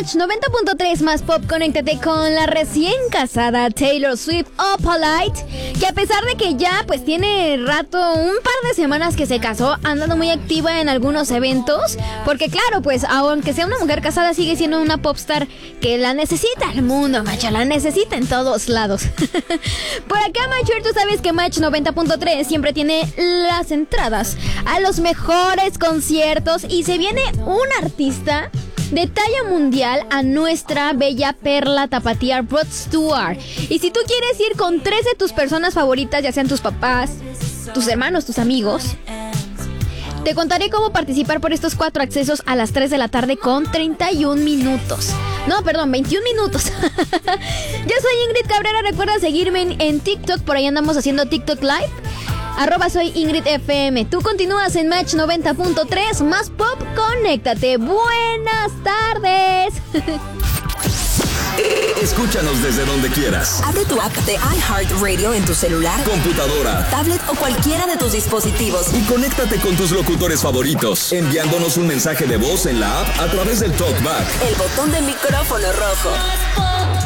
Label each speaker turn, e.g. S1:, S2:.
S1: Match 90.3 más pop, conéctate con la recién casada Taylor Swift o Polite, que a pesar de que ya pues tiene rato, un par de semanas que se casó, ha andado muy activa en algunos eventos, porque claro, pues aunque sea una mujer casada, sigue siendo una popstar que la necesita el mundo, macho, la necesita en todos lados. Por acá, Macho, tú sabes que Match 90.3 siempre tiene las entradas a los mejores conciertos y se viene un artista de talla mundial a nuestra bella perla tapatía Rod Stewart. Y si tú quieres ir con 3 de tus personas favoritas, ya sean tus papás, tus hermanos, tus amigos, te contaré cómo participar por estos 4 accesos a las 3 de la tarde con 31 minutos. No, perdón, 21 minutos. Yo soy Ingrid Cabrera, recuerda seguirme en TikTok, por ahí andamos haciendo TikTok Live. @soy Ingrid FM. Tú continúas en Match 90.3 más pop, conéctate. Buenas tardes.
S2: Escúchanos desde donde quieras.
S3: Abre tu app de iHeartRadio en tu celular,
S2: computadora,
S3: tablet o cualquiera de tus dispositivos.
S2: Y conéctate con tus locutores favoritos, enviándonos un mensaje de voz en la app a través del TalkBack.
S3: El botón de micrófono rojo.